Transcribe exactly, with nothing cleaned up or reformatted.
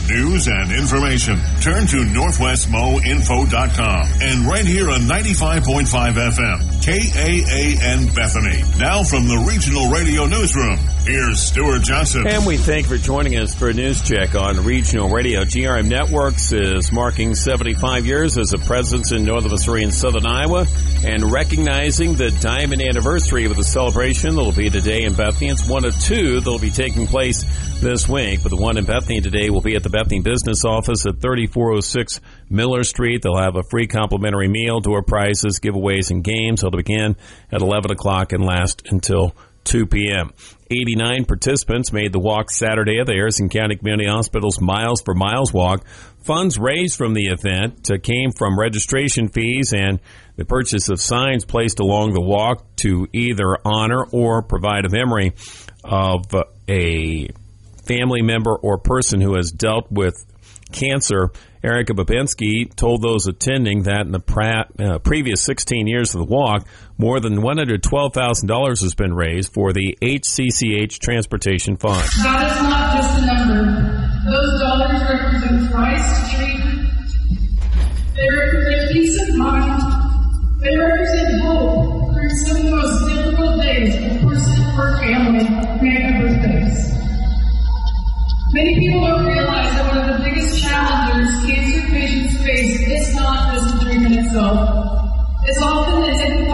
news and information. Turn to northwest mo info dot com and right here on ninety-five point five F M, K A A N Bethany. Now from the Regional Radio Newsroom, here's Stuart Johnson. And we thank you for joining us for a news check on Regional Radio. G R M Networks is marking seventy-five years as a presence in northern Missouri and southern Iowa, and recognizing the diamond anniversary of the celebration that'll be today in Bethany. It's one of two that'll be taking place this week, but the one in Bethany today will be at the Bethany Business Office at thirty-four oh six Miller Street. They'll have a free complimentary meal, door prizes, giveaways, and games. It'll begin at eleven o'clock and last until two p.m. eighty-nine participants made the walk Saturday at the Harrison County Community Hospital's Miles for Miles walk. Funds raised from the event uh, came from registration fees and the purchase of signs placed along the walk to either honor or provide a memory of uh, a family member or person who has dealt with cancer. Erica Babinski told those attending that in the pra- uh, previous sixteen years of the walk, more than one hundred twelve thousand dollars has been raised for the H C C H Transportation Fund. That is not just a number. Those dollars represent Christ's treatment. They represent peace of mind. They represent hope during some of the most difficult days a person or family may ever face. Many people don't realize that one of the biggest challenges cancer patients face is not just the treatment itself. It's often the hidden